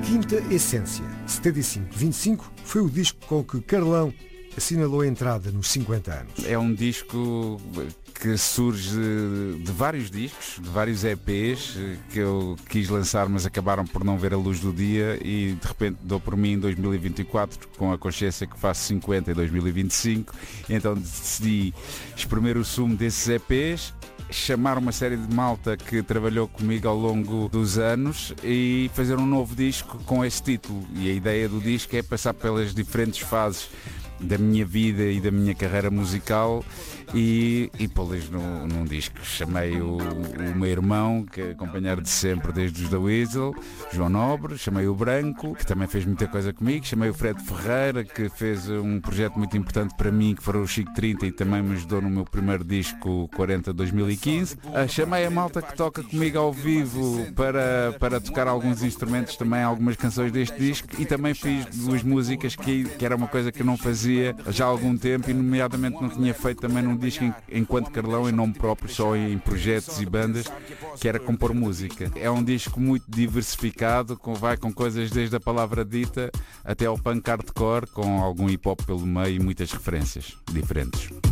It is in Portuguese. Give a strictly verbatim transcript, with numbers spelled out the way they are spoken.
Quinta Essência, setenta e cinco vinte e cinco, foi o disco com que Carlão assinalou a entrada nos cinquenta anos. É um disco que surge de vários discos, de vários E Pês que eu quis lançar, mas acabaram por não ver a luz do dia, e de repente dou por mim em dois mil e vinte e quatro, com a consciência que faço cinquenta em dois mil e vinte e cinco, então decidi espremer o sumo desses E Pês, chamar uma série de malta que trabalhou comigo ao longo dos anos e fazer um novo disco com esse título. E a ideia do disco é passar pelas diferentes fases da minha vida e da minha carreira musical e, e pô-las num, num disco. Chamei o, o meu irmão, que é companheiro de sempre desde os da Weasel, João Nobre, chamei o Branco, que também fez muita coisa comigo, chamei o Fred Ferreira, que fez um projeto muito importante para mim, que foi o Chico trinta, e também me ajudou no meu primeiro disco quarenta de dois mil e quinze. Uh, chamei a malta que toca comigo ao vivo para, para tocar alguns instrumentos, também algumas canções deste disco, e também fiz duas músicas que, que era uma coisa que eu não fazia já há algum tempo, e nomeadamente não tinha feito também num disco enquanto Carlão, em nome próprio, só em projetos e bandas, que era compor música. É um disco muito diversificado, com, vai com coisas desde a palavra dita até ao punk hardcore, com algum hip hop pelo meio e muitas referências diferentes.